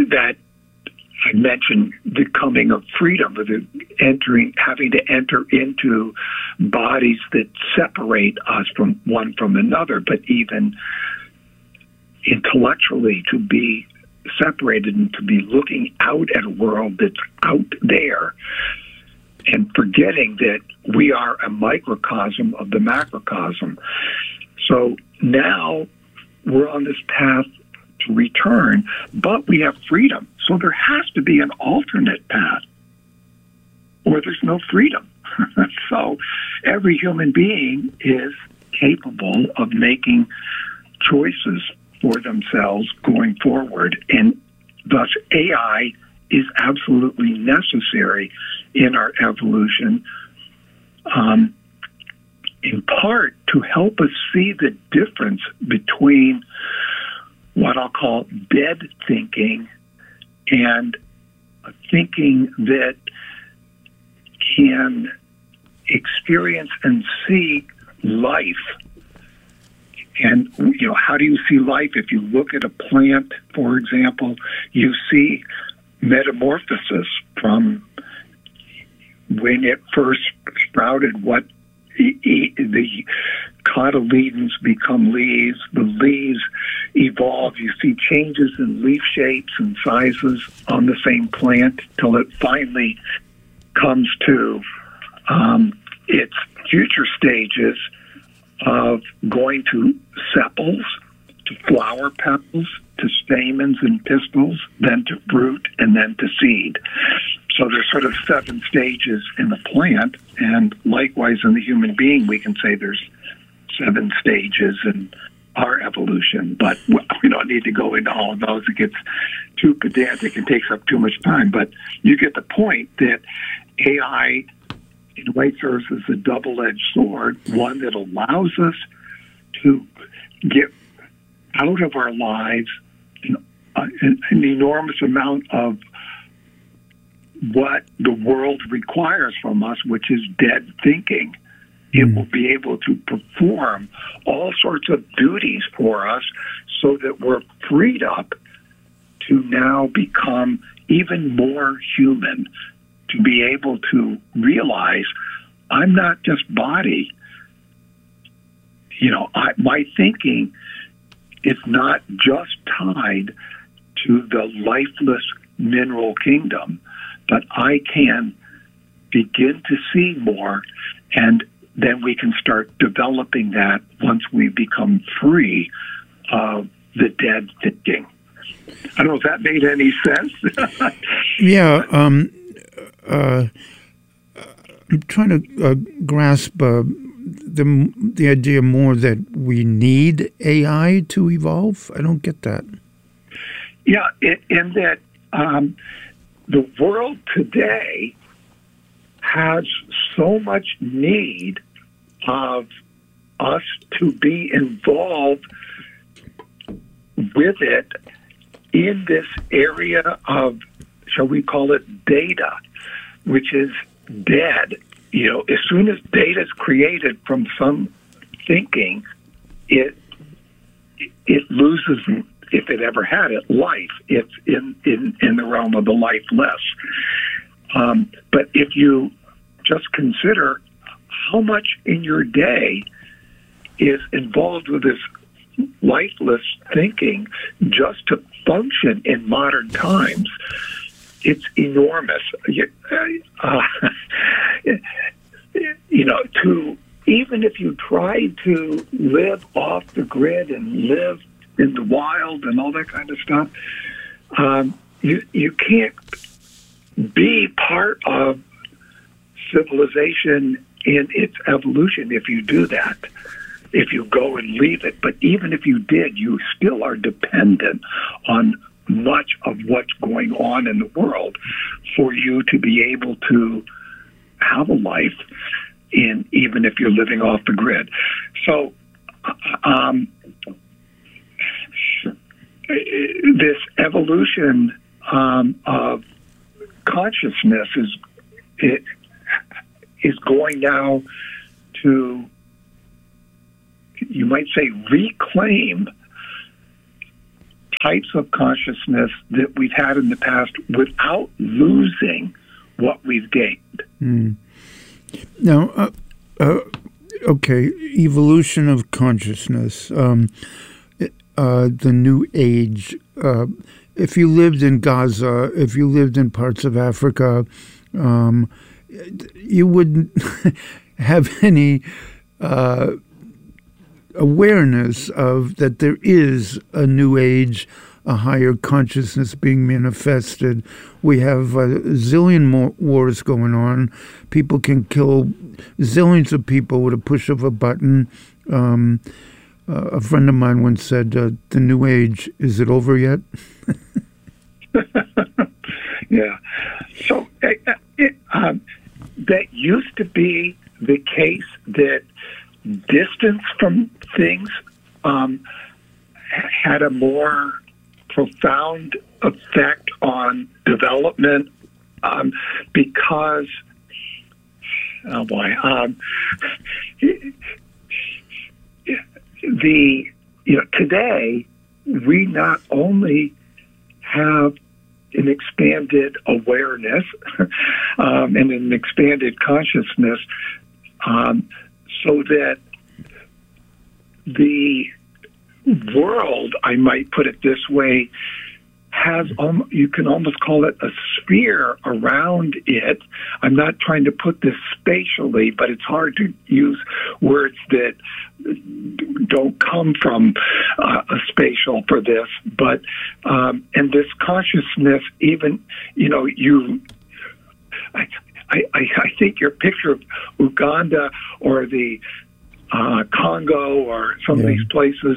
that I mentioned the coming of freedom, or the having to enter into bodies that separate us from one from another, but even intellectually to be separated and to be looking out at a world that's out there and forgetting that we are a microcosm of the macrocosm. So now we're on this path to return, but we have freedom. So there has to be an alternate path, or there's no freedom. So every human being is capable of making choices for themselves going forward, and thus AI is absolutely necessary in our evolution, in part to help us see the difference between what I'll call dead thinking and a thinking that can experience and see life. And, how do you see life? If you look at a plant, for example, you see metamorphosis from when it first sprouted, what the cotyledons become leaves, the leaves evolve, you see changes in leaf shapes and sizes on the same plant till it finally comes to its future stages of going to sepals, to flower petals, to stamens and pistils, then to fruit, and then to seed. So there's sort of 7 stages in the plant, and likewise in the human being, we can say there's 7 stages in our evolution. But we don't need to go into all of those. It gets too pedantic and takes up too much time. But you get the point that AI, in a way, serves as a double-edged sword, one that allows us to get out of our lives an enormous amount of what the world requires from us, which is dead thinking. It will be able to perform all sorts of duties for us so that we're freed up to now become even more human, to be able to realize I'm not just body. My thinking is not just tied to the lifeless mineral kingdom, but I can begin to see more, and then we can start developing that once we become free of the dead thinking. I don't know if that made any sense. Yeah, I'm trying to grasp the idea more that we need AI to evolve. I don't get that. Yeah, in that the world today has so much need of us to be involved with it in this area of, shall we call it, data, which is dead. As soon as data is created from some thinking, it loses, if it ever had it, life. It's in the realm of the lifeless. But if you just consider how much in your day is involved with this lifeless thinking just to function in modern times, it's enormous. Even if you try to live off the grid and live in the wild and all that kind of stuff, you can't be part of civilization in its evolution if you do that, if you go and leave it. But even if you did, you still are dependent on much of what's going on in the world for you to be able to have a life, even if you're living off the grid. So this evolution of consciousness is going now to, you might say, reclaim types of consciousness that we've had in the past without losing what we've gained. Now, okay, evolution of consciousness, the New Age. If you lived in Gaza, if you lived in parts of Africa, you wouldn't have any awareness of that there is a New Age, a higher consciousness being manifested. We have a zillion wars going on. People can kill zillions of people with a push of a button. A friend of mine once said, the New Age, is it over yet? Yeah. So that used to be the case, that distance from things had a more profound effect on development, because, oh boy, today we not only have an expanded awareness and an expanded consciousness, so that the world, I might put it this way, has you can almost call it a sphere around it. I'm not trying to put this spatially, but it's hard to use words that don't come from a spatial for this. But and this consciousness, even I think your picture of Uganda or the Congo or some of these places,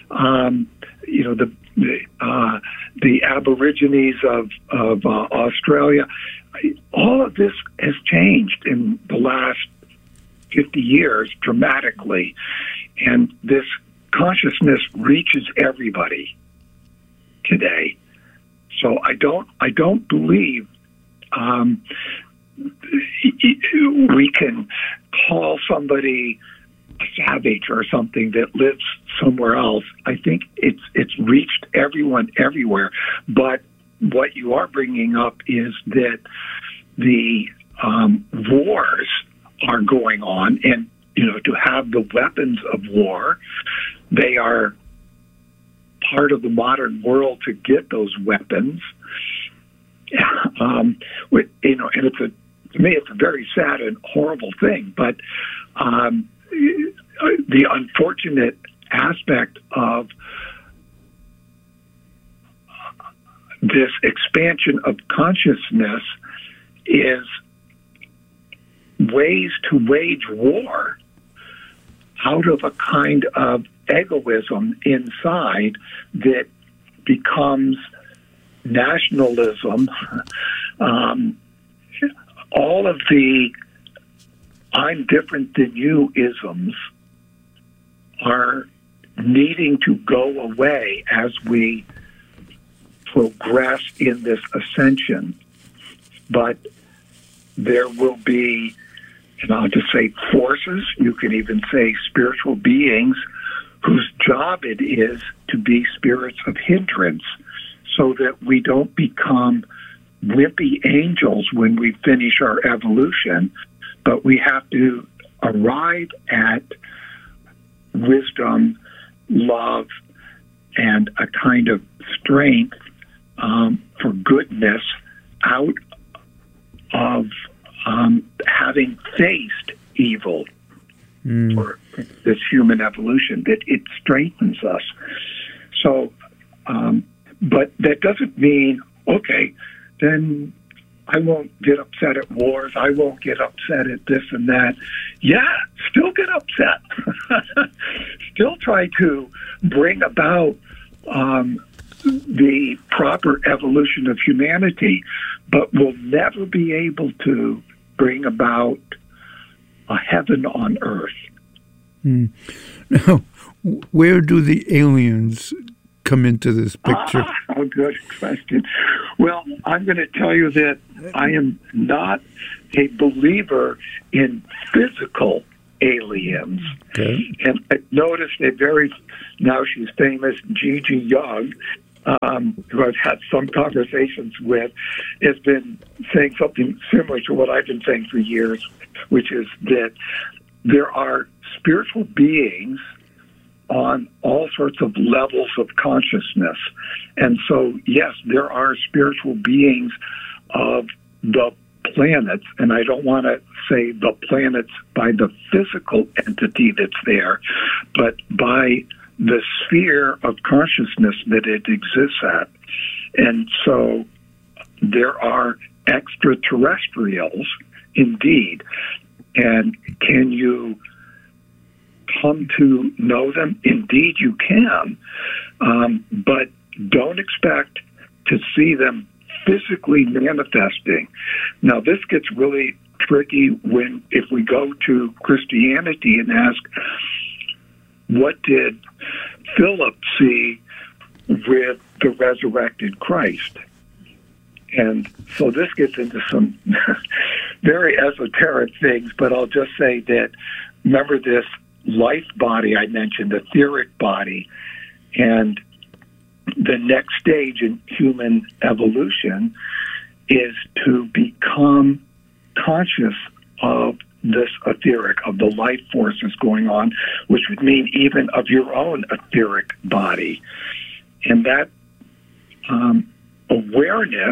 the Aborigines of Australia, all of this has changed in the last 50 years dramatically, and this consciousness reaches everybody today. So I don't believe we can call somebody a savage or something that lives somewhere else. I think it's reached everyone everywhere. But what you are bringing up is that the wars are going on, and to have the weapons of war, they are part of the modern world to get those weapons. And to me, it's a very sad and horrible thing. But the unfortunate aspect of this expansion of consciousness is ways to wage war out of a kind of egoism inside that becomes nationalism. All of the I'm different than you isms are needing to go away as we progress in this ascension. But there will be, and I'll just say forces, you can even say spiritual beings, whose job it is to be spirits of hindrance, so that we don't become wimpy angels when we finish our evolution, but we have to arrive at wisdom, love, and a kind of strength for goodness out of having faced evil for this human evolution, that it strengthens us. So, but that doesn't mean, okay, then I won't get upset at wars. I won't get upset at this and that. Yeah, still get upset. Still try to bring about the proper evolution of humanity, but we'll never be able to bring about a heaven on earth. Now, where do the aliens come into this picture? Oh, good question. Well, I'm going to tell you that I am not a believer in physical aliens. Okay. And I noticed now she's famous, Gigi Young, who I've had some conversations with, has been saying something similar to what I've been saying for years, which is that there are spiritual beings on all sorts of levels of consciousness. And so, yes, there are spiritual beings of the planets, and I don't want to say the planets by the physical entity that's there, but by the sphere of consciousness that it exists at. And so there are extraterrestrials, indeed. And can you come to know them? Indeed, you can. But don't expect to see them physically manifesting. Now, this gets really tricky if we go to Christianity and ask, what did Philip see with the resurrected Christ? And so this gets into some very esoteric things, but I'll just say that, remember this life body I mentioned, the etheric body, and the next stage in human evolution is to become conscious of this etheric, of the life forces going on, which would mean even of your own etheric body. And that awareness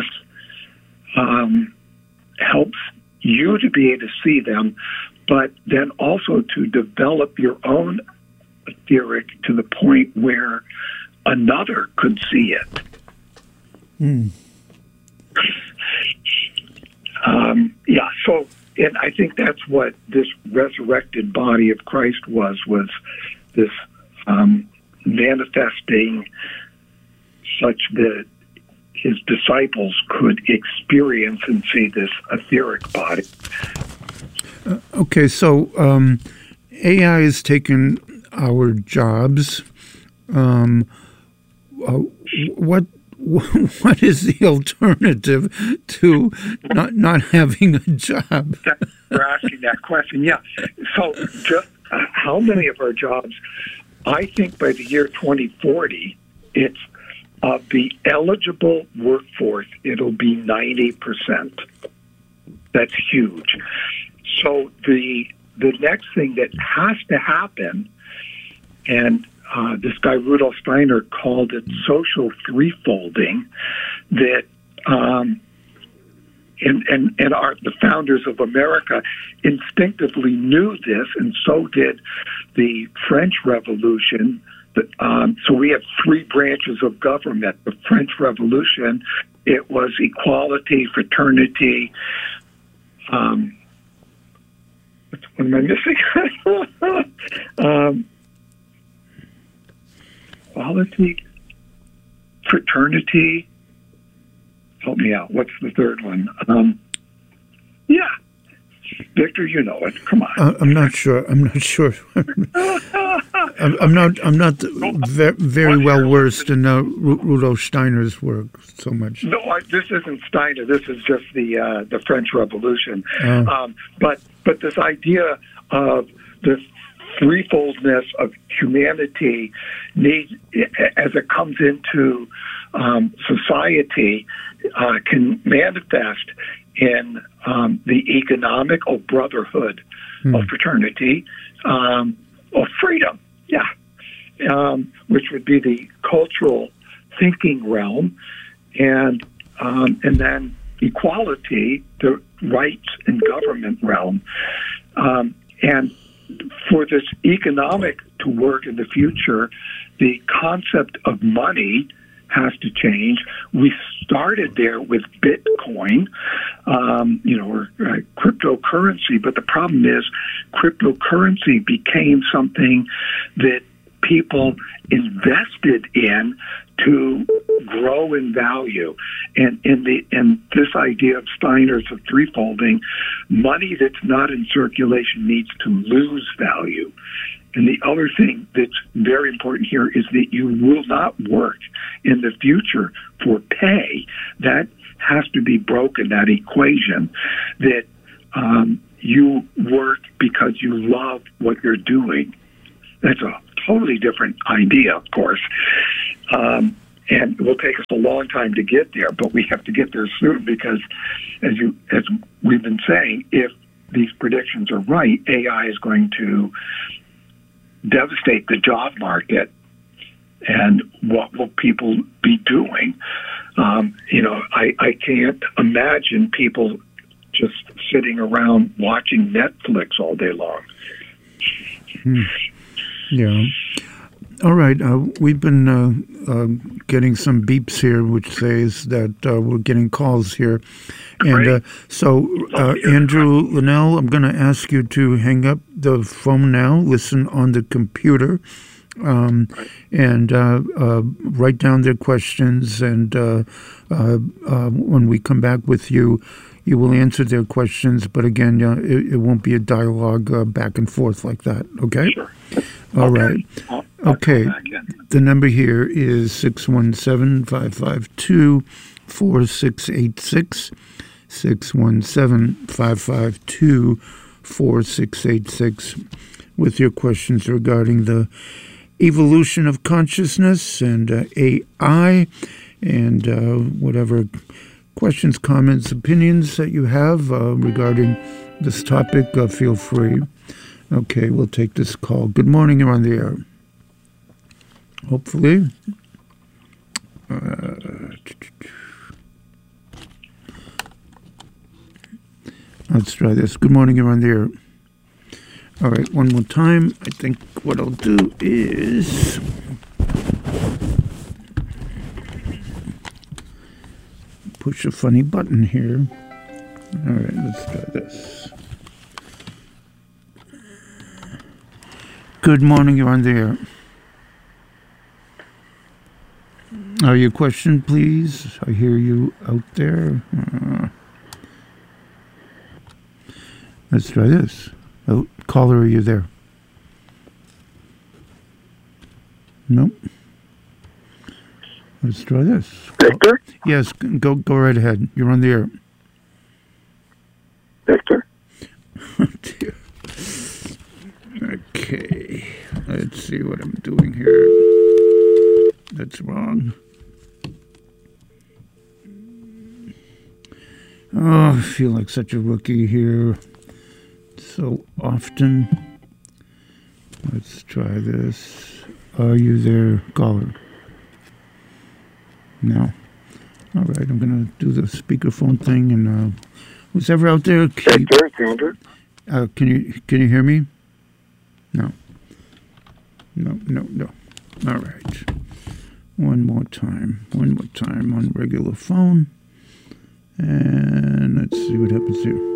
helps you to be able to see them, but then also to develop your own etheric to the point where another could see it. So, and I think that's what this resurrected body of Christ was this manifesting such that his disciples could experience and see this etheric body. Okay, so AI has taken our jobs. What is the alternative to not having a job? We're asking that question, yeah. So just how many of our jobs, I think by the year 2040, it's of the eligible workforce, it'll be 90%. That's huge. So the next thing that has to happen, and this guy Rudolf Steiner called it social threefolding, that the founders of America instinctively knew this, and so did the French Revolution. So we have three branches of government. The French Revolution, it was equality, fraternity. What am I missing? Equality, fraternity. Help me out. What's the third one? Yeah, Victor, you know it. Come on. I'm not sure. I'm not very well versed in Rudolf Steiner's work so much. No, this isn't Steiner. This is just the French Revolution. But this idea of the threefoldness of humanity needs, as it comes into society, can manifest in the economical brotherhood of fraternity, of freedom, which would be the cultural thinking realm, and then equality, the rights and government realm, and for this economic to work in the future, the concept of money has to change. We started there with Bitcoin, or cryptocurrency, but the problem is cryptocurrency became something that people invested in to grow in value. And this idea of Steiner's of threefolding, money that's not in circulation needs to lose value. And the other thing that's very important here is that you will not work in the future for pay. That has to be broken, that equation, that you work because you love what you're doing. That's a totally different idea, of course. And it will take us a long time to get there, but we have to get there soon because, as we've been saying, if these predictions are right, AI is going to devastate the job market. And what will people be doing? I can't imagine people just sitting around watching Netflix all day long. Yeah. All right. We've been getting some beeps here, which says that we're getting calls here. And so, Andrew Linnell, I'm going to ask you to hang up the phone now, listen on the computer, and write down their questions. And when we come back with you, you will answer their questions. But again, it won't be a dialogue back and forth like that. Okay? Sure. All right. Okay. The number here is 617-552-4686. 617-552-4686 with your questions regarding the evolution of consciousness and AI and whatever questions, comments, opinions that you have regarding this topic, feel free. Okay, we'll take this call. Good morning, you're on the air. Hopefully. Let's try this. Good morning, you're on the air. All right, one more time. I think what I'll do is push a funny button here. All right, let's try this. Good morning, you're on the air. Your question, please. I hear you out there. Let's try this. Oh, caller, are you there? Nope. Let's try this. Victor? Yes, go right ahead. You're on the air. Victor? Oh, dear. Okay. Let's see what I'm doing here. That's wrong. Oh, I feel like such a rookie here. So often. Let's try this. Are you there, caller? No. All right, I'm going to do the speakerphone thing, and who's ever out there? Victor, it's Andrew. Can you hear me? No. No. All right. One more time on regular phone, and let's see what happens here.